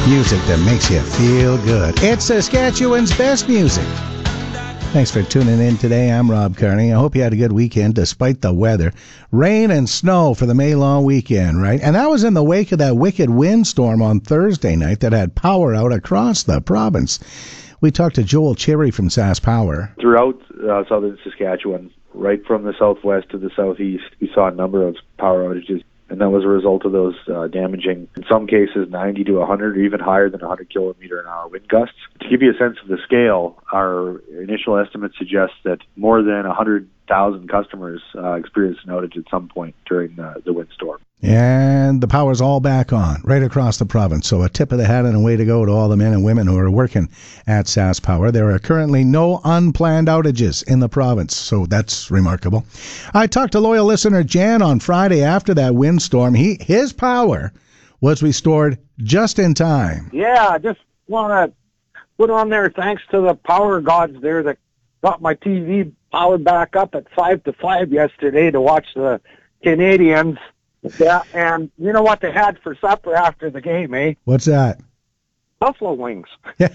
Music that makes you feel good. It's Saskatchewan's best music. Thanks for tuning in today. I'm Rob Kearney. I hope you had a good weekend despite the weather. Rain and snow for the May long weekend, right? And that was in the wake of that wicked windstorm on Thursday night that had power out across the province. We talked to Joel Cherry from SaskPower. Throughout southern Saskatchewan, right from the southwest to the southeast, we saw a number of power outages. And that was a result of those damaging, in some cases, 90 to 100 or even higher than 100 kilometer an hour wind gusts. To give you a sense of the scale, our initial estimates suggest that more than 100,000 customers experienced an outage at some point during the windstorm. And the power's all back on, right across the province. So a tip of the hat and a way to go to all the men and women who are working at SaskPower. There are currently no unplanned outages in the province, so that's remarkable. I talked to loyal listener Jan on Friday after that windstorm. His power was restored just in time. Yeah, I just want to put on there thanks to the power gods there that got my TV powered back up at 5 to 5 yesterday to watch the Canadians. Yeah, and you know what they had for supper after the game, eh? What's that? Buffalo wings. Yeah,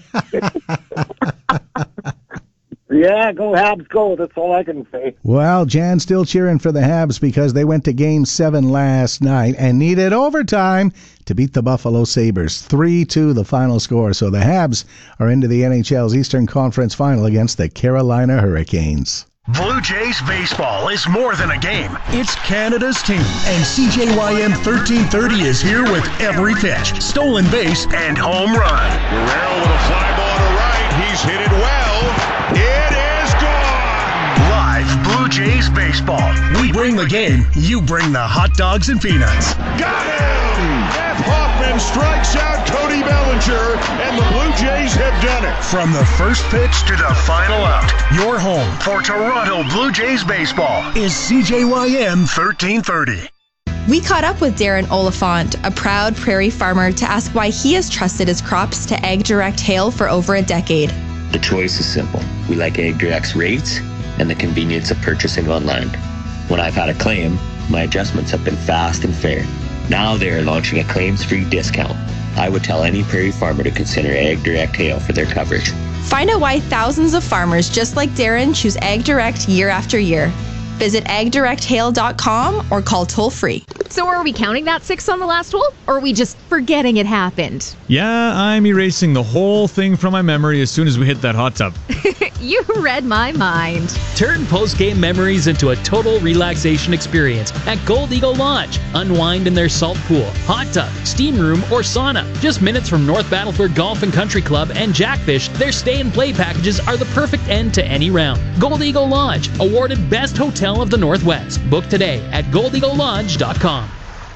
go Habs, go. That's all I can say. Well, Jan's still cheering for the Habs because they went to Game 7 last night and needed overtime to beat the Buffalo Sabres. 3-2 the final score. So the Habs are into the NHL's Eastern Conference Final against the Carolina Hurricanes. Blue Jays baseball is more than a game. It's Canada's team. And CJYM 1330 is here with every pitch, stolen base, and home run. Guerrero with a fly ball to right. He's hit it well. It is gone. Live Blue Jays baseball. We bring the game. You bring the hot dogs and peanuts. Got him! Jeff Hoffman strikes out Cody Bellinger, and the Blue Jays have done it. From the first pitch to the final out, your home for Toronto Blue Jays baseball is CJYM 1330. We caught up with Darren Oliphant, a proud prairie farmer, to ask why he has trusted his crops to AgDirect Hail for over a decade. The choice is simple. We like AgDirect's rates and the convenience of purchasing online. When I've had a claim, my adjustments have been fast and fair. Now they are launching a claims-free discount. I would tell any prairie farmer to consider AgDirect Hail for their coverage. Find out why thousands of farmers just like Darren choose AgDirect year after year. Visit agdirecthail.com or call toll-free. So are we counting that 6 on the last hole, or are we just forgetting it happened? Yeah, I'm erasing the whole thing from my memory as soon as we hit that hot tub. You read my mind. Turn post-game memories into a total relaxation experience at Gold Eagle Lodge. Unwind in their salt pool, hot tub, steam room, or sauna. Just minutes from North Battleford Golf and Country Club and Jackfish, their stay and play packages are the perfect end to any round. Gold Eagle Lodge, awarded Best Hotel of the Northwest. Book today at goldeaglelodge.com.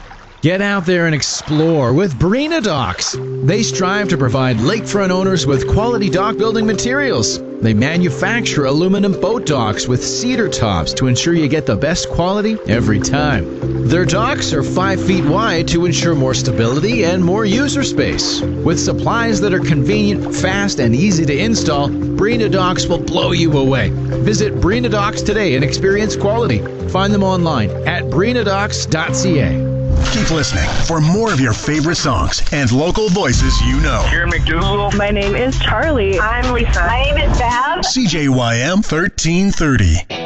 Get out there and explore with Barina Docks. They strive to provide lakefront owners with quality dock building materials. They manufacture aluminum boat docks with cedar tops to ensure you get the best quality every time. Their docks are 5 feet wide to ensure more stability and more user space. With supplies that are convenient, fast, and easy to install, Barina Docks will blow you away. Visit Barina Docks today and experience quality. Find them online at barinadocks.ca. Keep listening for more of your favorite songs and local voices you know. Karen McDougal. My name is Charlie. I'm Lisa. My name is Bab. CJYM 1330.